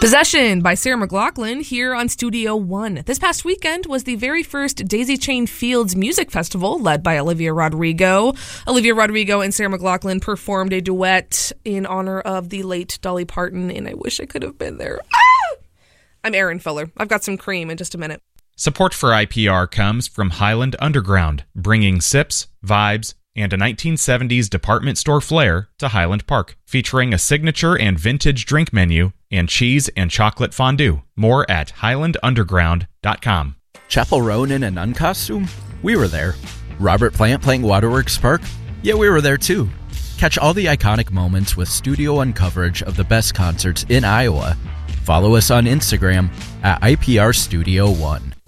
Possession by Sarah McLachlan here on Studio One. This past weekend was the very first Daisy Chain Fields Music Festival led by Olivia Rodrigo. Olivia Rodrigo and Sarah McLachlan performed a duet in honor of the late Dolly Parton, and I wish I could have been there. I'm Erin Fuller. I've got some cream in just a minute. Support for IPR comes from Highland Underground, bringing sips, vibes, and a 1970s department store flair to Highland Park, featuring a signature and vintage drink menu and cheese and chocolate fondue. More at highlandunderground.com. Chapel Roan in an uncostume? We were there. Robert Plant playing Waterworks Park? Yeah, we were there too. Catch all the iconic moments with Studio One coverage of the best concerts in Iowa. Follow us on Instagram at IPR Studio One.